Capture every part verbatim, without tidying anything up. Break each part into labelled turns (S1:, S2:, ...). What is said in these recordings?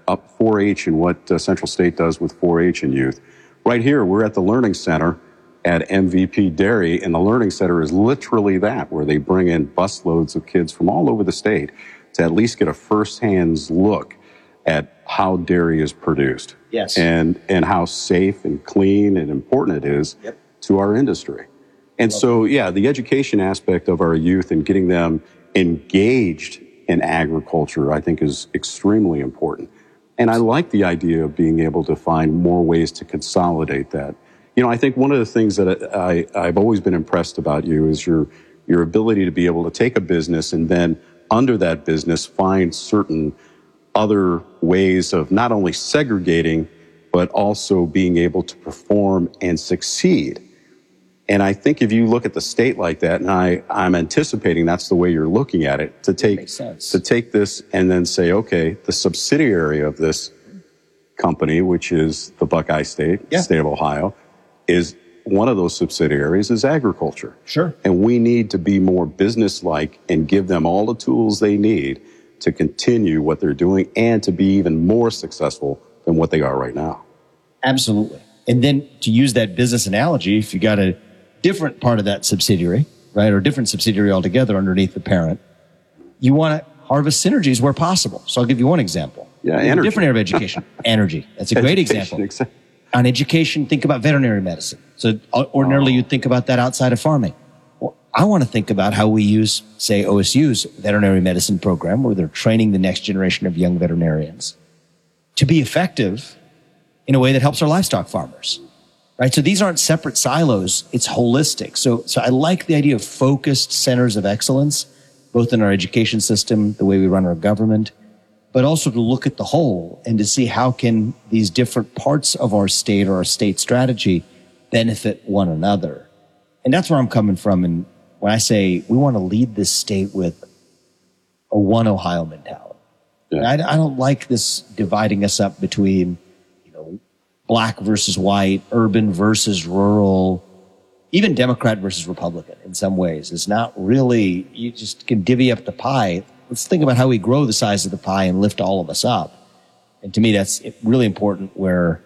S1: up four H and what uh, Central State does with four H and youth. Right here, we're at the Learning Center at M V P Dairy, and the Learning Center is literally that, where they bring in busloads of kids from all over the state to at least get a first-hand look at how dairy is produced.
S2: Yes.
S1: And, and how safe and clean and important it is
S2: yep.
S1: to our industry. And Love so, it. yeah, the education aspect of our youth and getting them engaged in agriculture, I think, is extremely important. And I like the idea of being able to find more ways to consolidate that. You know, I think one of the things that I, I've always been impressed about you is your, your ability to be able to take a business and then under that business find certain other ways of not only segregating, but also being able to perform and succeed. And I think if you look at the state like that, and I, I'm anticipating that's the way you're looking at it, to take, to take this and then say, okay, the subsidiary of this company, which is the Buckeye State, yeah. state of Ohio, is one of those subsidiaries is agriculture.
S2: Sure.
S1: And we need to be more business-like and give them all the tools they need to continue what they're doing and to be even more successful than what they are right now.
S2: Absolutely. And then to use that business analogy, if you got a different part of that subsidiary, right, or a different subsidiary altogether underneath the parent, you want to harvest synergies where possible. So I'll give you one example.
S1: Yeah, energy.
S2: Different area of education. Energy. That's a great
S1: Education,
S2: example.
S1: Exa-
S2: On education, think about veterinary medicine. So ordinarily
S1: oh.
S2: you'd think about that outside of farming. Well, I want to think about how we use, say, O S U's veterinary medicine program, where they're training the next generation of young veterinarians to be effective in a way that helps our livestock farmers, right? So these aren't separate silos. It's holistic. So, so I like the idea of focused centers of excellence, both in our education system, the way we run our government, but also to look at the whole and to see how can these different parts of our state or our state strategy benefit one another. And that's where I'm coming from. And when I say we want to lead this state with a one Ohio mentality, yeah. I, I don't like this dividing us up between, you know, black versus white, urban versus rural, even Democrat versus Republican in some ways. It's not really, you just can divvy up the pie. Let's think about how we grow the size of the pie and lift all of us up. And to me, that's really important, where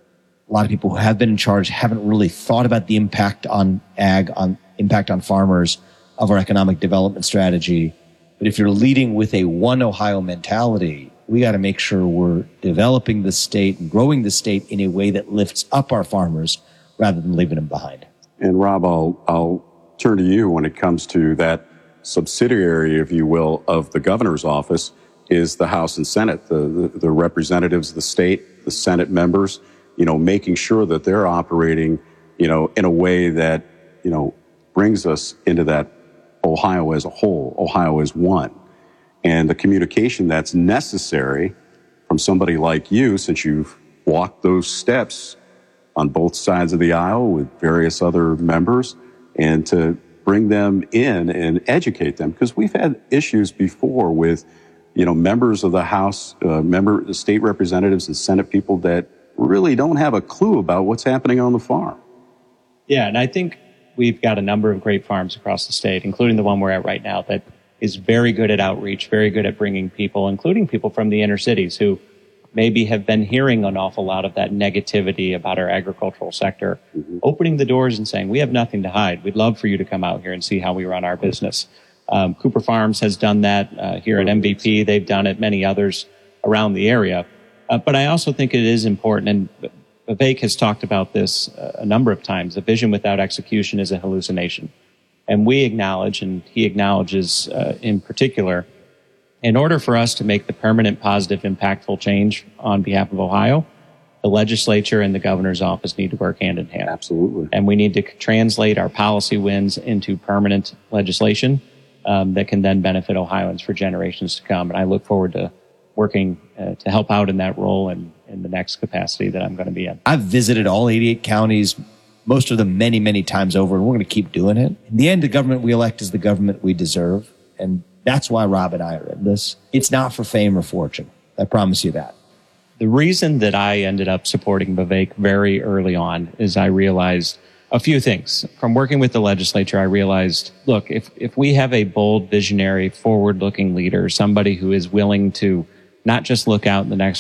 S2: a lot of people who have been in charge haven't really thought about the impact on ag, on impact on farmers of our economic development strategy. But if you're leading with a one Ohio mentality, we got to make sure we're developing the state and growing the state in a way that lifts up our farmers rather than leaving them behind.
S1: And Rob, I'll, I'll turn to you when it comes to that subsidiary, if you will, of the governor's office is the House and Senate, the, the, the representatives of the state, the Senate members, you know, making sure that they're operating, you know, in a way that, you know, brings us into that Ohio as a whole, Ohio as one. And the communication that's necessary from somebody like you, since you've walked those steps on both sides of the aisle with various other members, and to bring them in and educate them, because we've had issues before with, you know, members of the House, uh, member, the state representatives and Senate people that really don't have a clue about what's happening on the farm.
S3: Yeah, and I think we've got a number of great farms across the state, including the one we're at right now, that is very good at outreach, very good at bringing people, including people from the inner cities who maybe have been hearing an awful lot of that negativity about our agricultural sector, mm-hmm. opening the doors and saying, we have nothing to hide. We'd love for you to come out here and see how we run our business. Um, Cooper Farms has done that uh, here at M V P. They've done it, many others around the area. Uh, but I also think it is important, and Vivek has talked about this uh, a number of times, a vision without execution is a hallucination. And we acknowledge, and he acknowledges uh, in particular, in order for us to make the permanent, positive, impactful change on behalf of Ohio, the legislature and the governor's office need to work hand in hand.
S1: Absolutely.
S3: And we need to translate our policy wins into permanent legislation um, that can then benefit Ohioans for generations to come. And I look forward to working uh, to help out in that role and in the next capacity that I'm going to be in.
S2: I've visited all eighty-eight counties, most of them many, many times over, and we're going to keep doing it. In the end, the government we elect is the government we deserve. And that's why Rob and I are in this. It's not for fame or fortune. I promise you that.
S3: The reason that I ended up supporting Vivek very early on is I realized a few things. From working with the legislature, I realized, look, if, if we have a bold, visionary, forward-looking leader, somebody who is willing to not just look out in the next